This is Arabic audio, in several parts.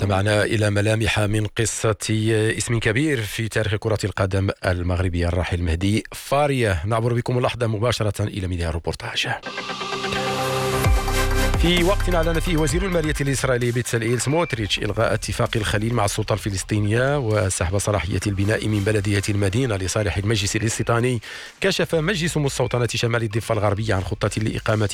استمعنا إلى ملامح من قصة اسم كبير في تاريخ كرة القدم المغربية الراحل مهدي فارية. نعبر بكم اللحظة مباشرة إلى ميدان الروبورتاج. في وقت أعلن فيه وزير المالية الإسرائيلي بيتساليل سموتريتش إلغاء اتفاق الخليل مع السلطة الفلسطينية وسحب صلاحية البناء من بلدية المدينة لصالح المجلس الاستيطاني، كشف مجلس مستوطنة شمال الضفة الغربية عن خطة لإقامة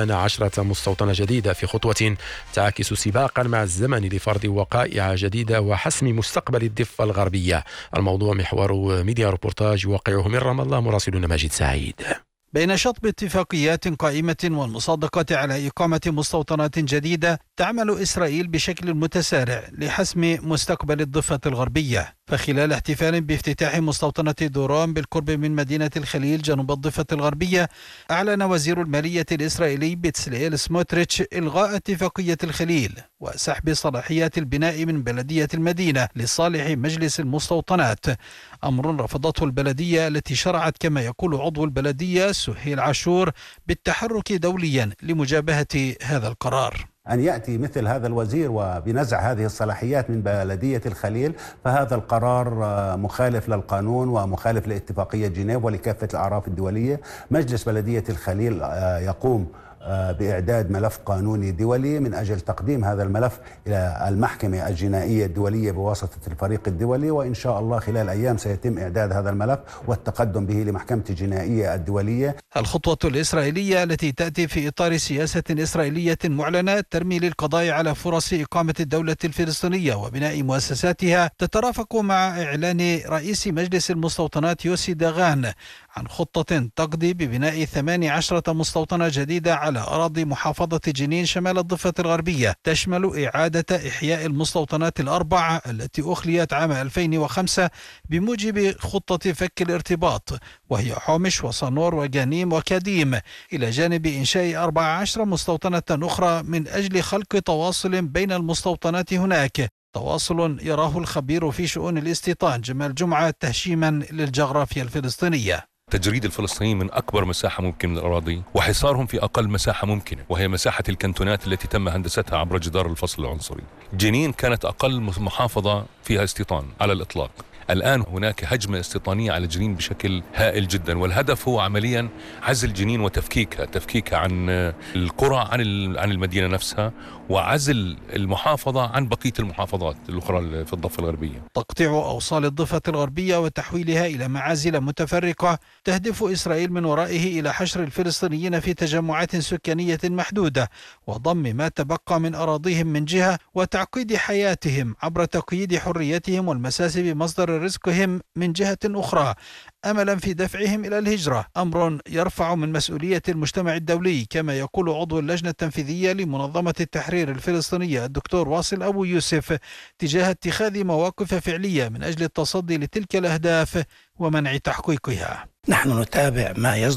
18 مستوطنة جديدة في خطوة تعكس سباقا مع الزمن لفرض وقائع جديدة وحسم مستقبل الضفة الغربية. الموضوع محور ميديا روبورتاج، واقعه من رام الله مراسلنا ماجد سعيد. بين شطب اتفاقيات قائمة والمصادقة على إقامة مستوطنات جديدة، تعمل إسرائيل بشكل متسارع لحسم مستقبل الضفة الغربية. فخلال احتفال بافتتاح مستوطنة دوران بالقرب من مدينة الخليل جنوب الضفة الغربية، أعلن وزير المالية الإسرائيلي بيتساليل سموتريتش إلغاء اتفاقية الخليل وسحب صلاحيات البناء من بلدية المدينة لصالح مجلس المستوطنات، أمر رفضته البلدية التي شرعت كما يقول عضو البلدية سهيل عاشور بالتحرك دوليا لمجابهة هذا القرار. أن يأتي مثل هذا الوزير وبنزع هذه الصلاحيات من بلدية الخليل، فهذا القرار مخالف للقانون ومخالف لاتفاقية جنيف ولكافة الأعراف الدولية. مجلس بلدية الخليل يقوم بإعداد ملف قانوني دولي من أجل تقديم هذا الملف إلى المحكمة الجنائية الدولية بواسطة الفريق الدولي، وإن شاء الله خلال أيام سيتم إعداد هذا الملف والتقدم به لمحكمة الجنائية الدولية. الخطوة الإسرائيلية التي تأتي في إطار سياسة إسرائيلية معلنة ترمي للقضاء على فرص إقامة الدولة الفلسطينية وبناء مؤسساتها، تترافق مع إعلان رئيس مجلس المستوطنات يوسي داغان عن خطة تقضي ببناء 18 مستوطنة جديدة على أراضي محافظة جنين شمال الضفة الغربية، تشمل إعادة إحياء المستوطنات الأربع التي أخليت عام 2005 بموجب خطة فك الارتباط، وهي حومش وصنور وجانيم وكديم، إلى جانب إنشاء 14 مستوطنة أخرى من أجل خلق تواصل بين المستوطنات هناك، تواصل يراه الخبير في شؤون الاستيطان جمال جمعة تهشيما للجغرافيا الفلسطينية. تجريد الفلسطينيين من أكبر مساحة ممكن من الأراضي وحصارهم في أقل مساحة ممكنة، وهي مساحة الكنتونات التي تم هندستها عبر جدار الفصل العنصري. جنين كانت أقل محافظة فيها استيطان على الإطلاق، الآن هناك هجمة استيطانية على جنين بشكل هائل جدا، والهدف هو عمليا عزل جنين وتفكيكها عن القرى عن المدينة نفسها، وعزل المحافظة عن بقية المحافظات الأخرى في الضفة الغربية. تقطيع أوصال الضفة الغربية وتحويلها إلى معازل متفرقة تهدف إسرائيل من ورائه إلى حشر الفلسطينيين في تجمعات سكانية محدودة وضم ما تبقى من أراضيهم من جهة، وتعقيد حياتهم عبر تقييد حريتهم والمساس بمصدر رزقهم من جهة أخرى، أملا في دفعهم إلى الهجرة، أمر يرفع من مسؤولية المجتمع الدولي كما يقول عضو اللجنة التنفيذية لمنظمة التحرير الفلسطينية الدكتور واصل أبو يوسف تجاه اتخاذ مواقف فعلية من أجل التصدي لتلك الأهداف ومنع تحقيقها. نحن نتابع ما يصدر